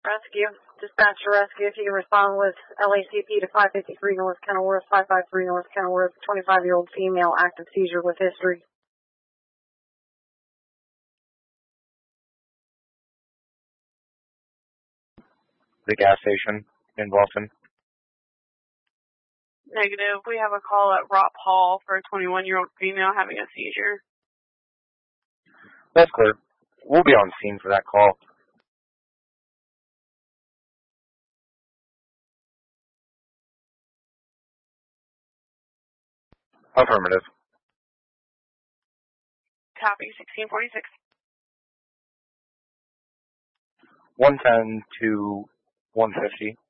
Rescue. Dispatch to rescue. If you can respond with LACP to 553 North Kenilworth, 553 North Kenilworth, 25-year-old female, active seizure with history. The gas station in Boston. Negative. We have a call at Ropp Hall for a 21-year-old female having a seizure. That's clear. We'll be on scene for that call. Affirmative. Copy, 1646. 110 to 150.